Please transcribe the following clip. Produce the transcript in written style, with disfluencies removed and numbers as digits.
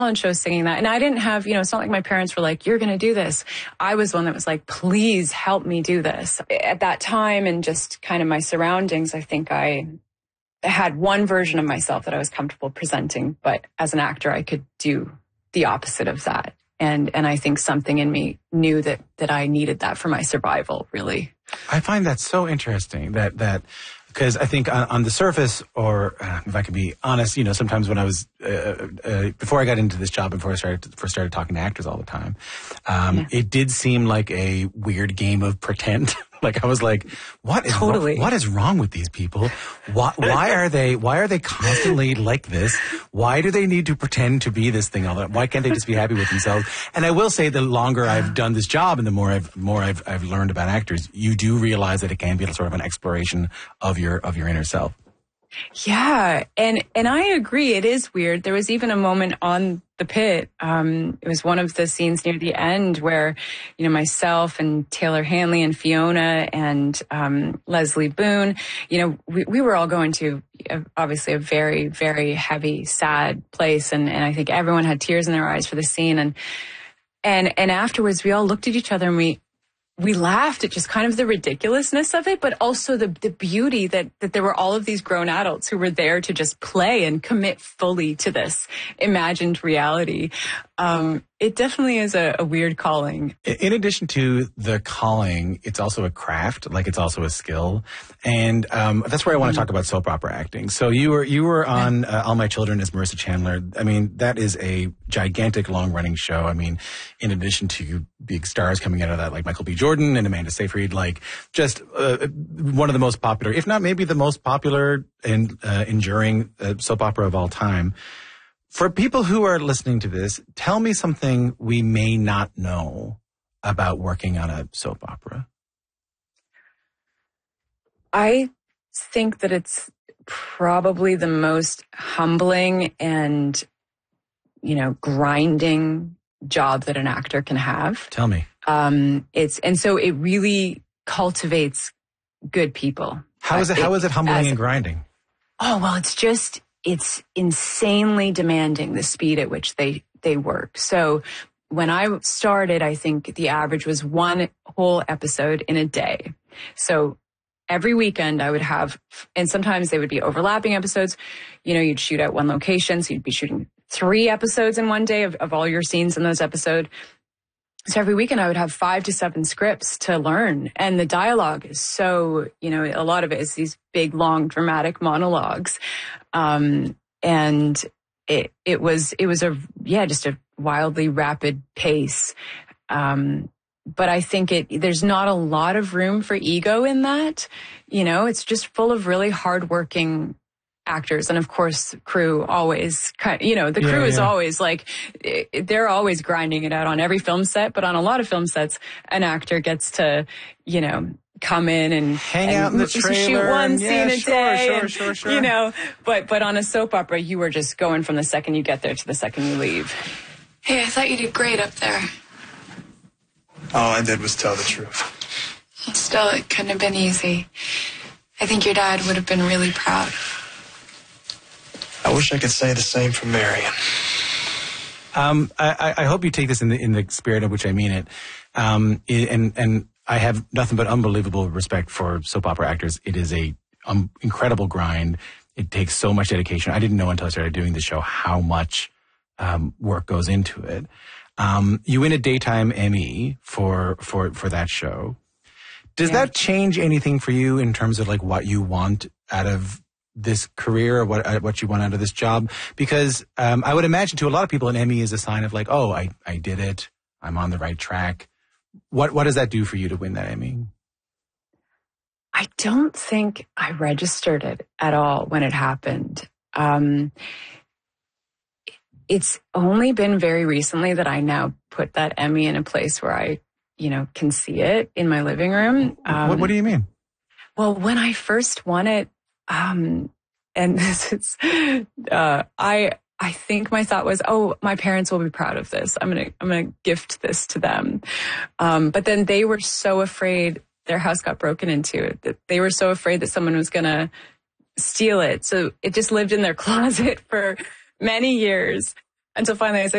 talent show singing that. And I didn't have, it's not like my parents were like, you're going to do this. I was one that was like, please help me do this. At that time and just kind of my surroundings, I think I had one version of myself that I was comfortable presenting. But as an actor, I could do the opposite of that. And I think something in me knew that I needed that for my survival, really. I find that so interesting that because I think on the surface, or if I can be honest, sometimes when I was before I got into this job, before I started talking to actors all the time, it did seem like a weird game of pretend. Like I was like, what is wrong with these people? Why are they constantly like this? Why do they need to pretend to be this thing all the time? Why can't they just be happy with themselves? And I will say, the longer I've done this job and the more I've learned about actors, you do realize that it can be sort of an exploration of your inner self. Yeah, and I agree. It is weird. There was even a moment on The Pit. It was one of the scenes near the end where, myself and Taylor Hanley and Fiona and Leslie Boone, we were all going to obviously a very, very heavy, sad place, and I think everyone had tears in their eyes for the scene. And afterwards, we all looked at each other and we laughed at just kind of the ridiculousness of it, but also the beauty that there were all of these grown adults who were there to just play and commit fully to this imagined reality. It definitely is a weird calling. In addition to the calling, it's also a craft, like it's also a skill. And that's where I want to talk about soap opera acting. So you were on All My Children as Marissa Chandler. I mean, that is a gigantic, long-running show. I mean, in addition to big stars coming out of that, like Michael B. Jordan and Amanda Seyfried, like just one of the most popular, if not maybe the most popular and enduring soap opera of all time. For people who are listening to this, tell me something we may not know about working on a soap opera. I think that it's probably the most humbling and, grinding job that an actor can have. Tell me. So it really cultivates good people. How is it humbling and grinding? Oh, well, it's insanely demanding, the speed at which they work. So when I started, I think the average was one whole episode in a day. So every weekend I would have, and sometimes they would be overlapping episodes. You'd shoot at one location, so you'd be shooting 3 episodes in one day of all your scenes in those episodes. So every weekend I would have 5 to 7 scripts to learn. And the dialogue is so, a lot of it is these big, long, dramatic monologues. And it was just a wildly rapid pace. But I think there's not a lot of room for ego in that. It's just full of really hardworking actors. And of course, crew always the crew is always like, they're always grinding it out on every film set, but on a lot of film sets, an actor gets to, come in and hang out in the trailer, shoot one scene a day. Sure. But on a soap opera, you were just going from the second you get there to the second you leave. Hey, I thought you did great up there. All I did was tell the truth. Still, it couldn't have been easy. I think your dad would have been really proud. I wish I could say the same for Marion. I hope you take this in the spirit of which I mean it. And I have nothing but unbelievable respect for soap opera actors. It is a incredible grind. It takes so much dedication. I didn't know until I started doing the show how much work goes into it. You win a daytime Emmy for that show. Does that change anything for you in terms of like what you want out of this career, or what you want out of this job? Because I would imagine to a lot of people an Emmy is a sign of like, oh, I did it. I'm on the right track. What does that do for you to win that Emmy? I don't think I registered it at all when it happened. It's only been very recently that I now put that Emmy in a place where I, can see it in my living room. What do you mean? Well, when I first won it, and this is, I think my thought was, oh, my parents will be proud of this. I'm gonna gift this to them. But then they were so afraid their house got broken into, that they were so afraid that someone was gonna steal it. So it just lived in their closet for many years until finally I said,